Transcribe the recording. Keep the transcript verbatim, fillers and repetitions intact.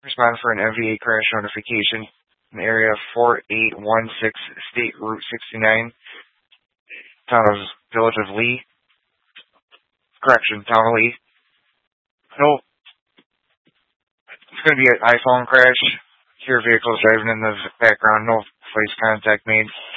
Respond for an M V A crash notification in area four eight one six State Route sixty-nine, town of Village of Lee. Correction, town of Lee. No, it's going to be an iPhone crash. Hear vehicles driving in the background. No police contact made.